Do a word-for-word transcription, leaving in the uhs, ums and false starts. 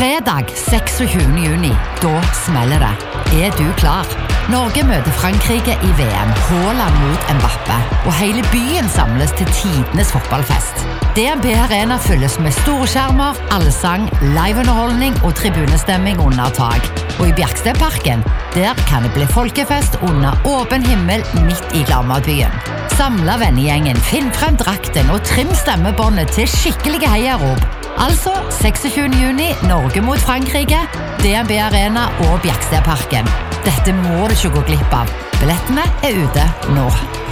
Fredag tjueseks juni, da smeller det. Er du klar? Norge møter Frankrike i V M, Haaland mot Mbappé, og hele byen samles til tidenes fotballfest. D N B Arena fylles med storskjermer, allsang, liveunderholdning og tribunestemming under tak. Og i Bjerkstedparken, der kan det bli folkefest under åpen himmel midt i Glammadbyen. Samla vennegjengen, finn frem drakten og trim stemmebåndet til skikkelige heiarop. Altså tjueseks juni, Norge mot Frankrike, D N B Arena og Bjerkstedparken. Dette må du ikke gå glipp av. Billettene er ute nå.